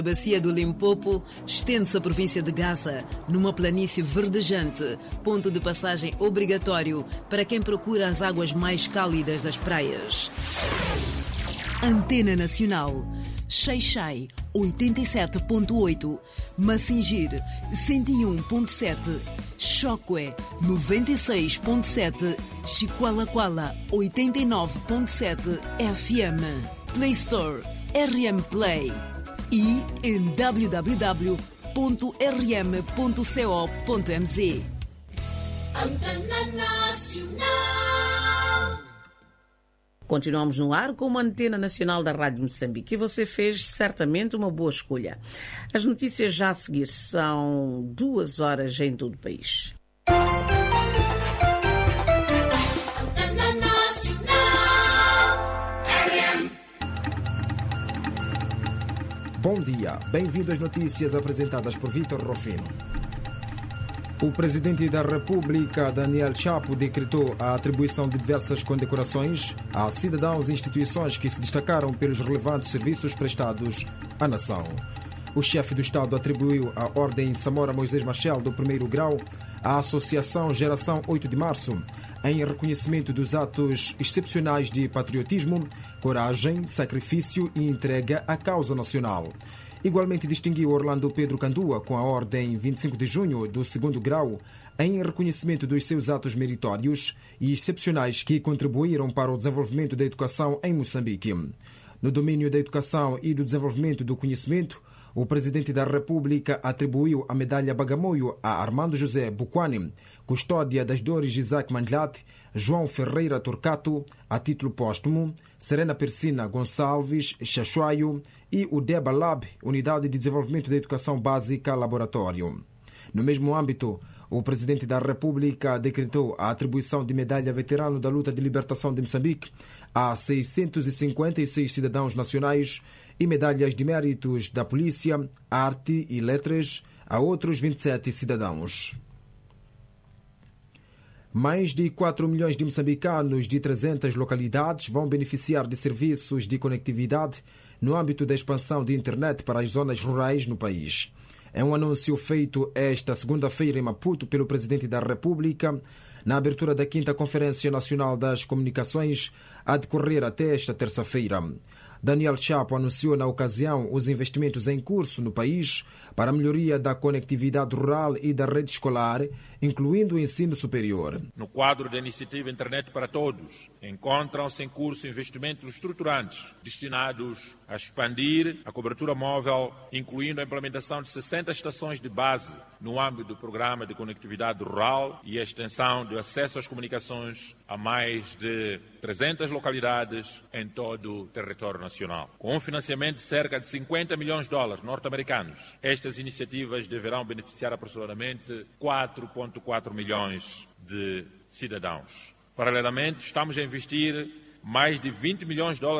A bacia do Limpopo estende-se à província de Gaza, numa planície verdejante, ponto de passagem obrigatório para quem procura as águas mais cálidas das praias. Antena Nacional. Xai-Xai, 87.8. Massingir, 101.7. Choque, 96.7. Chiqualaquala, 89.7 FM. Play Store, RM Play. E em www.rm.co.mz. Antena Nacional. Continuamos no ar com uma Antena Nacional da Rádio Moçambique e você fez certamente uma boa escolha. As notícias já a seguir são 2 horas em todo o país. Antena Nacional. Bom dia, bem-vindo às notícias apresentadas por Vítor Rofino. O presidente da República, Daniel Chapo, decretou a atribuição de diversas condecorações a cidadãos e instituições que se destacaram pelos relevantes serviços prestados à nação. O chefe do Estado atribuiu a Ordem Samora Moisés Machel do 1º grau à Associação Geração 8 de Março, em reconhecimento dos atos excepcionais de patriotismo, coragem, sacrifício e entrega à causa nacional. Igualmente distinguiu Orlando Pedro Candua com a Ordem 25 de Junho do 2º grau em reconhecimento dos seus atos meritórios e excepcionais que contribuíram para o desenvolvimento da educação em Moçambique. No domínio da educação e do desenvolvimento do conhecimento, o presidente da República atribuiu a medalha Bagamoio a Armando José Bukwani, Custódia das Dores Isaac Mandlat, João Ferreira Torcato, a título póstumo, Serena Persina Gonçalves Chachuaio e o DEBA Lab, Unidade de Desenvolvimento da Educação Básica Laboratório. No mesmo âmbito, o presidente da República decretou a atribuição de medalha Veterano da Luta de Libertação de Moçambique a 656 cidadãos nacionais e medalhas de méritos da Polícia, Arte e Letras a outros 27 cidadãos. Mais de 4 milhões de moçambicanos de 300 localidades vão beneficiar de serviços de conectividade no âmbito da expansão de internet para as zonas rurais no país. É um anúncio feito esta segunda-feira em Maputo pelo Presidente da República, na abertura da 5ª Conferência Nacional das Comunicações, a decorrer até esta terça-feira. Daniel Chapo anunciou na ocasião os investimentos em curso no país para a melhoria da conectividade rural e da rede escolar, incluindo o ensino superior. No quadro da iniciativa Internet para Todos, encontram-se em curso investimentos estruturantes destinados a expandir a cobertura móvel, incluindo a implementação de 60 estações de base no âmbito do Programa de Conectividade Rural e a extensão do acesso às comunicações a mais de 300 localidades em todo o território nacional. Com um financiamento de cerca de 50 milhões de dólares norte-americanos, estas iniciativas deverão beneficiar aproximadamente 4,4 milhões de cidadãos. Paralelamente, estamos a investir mais de 20 milhões de dólares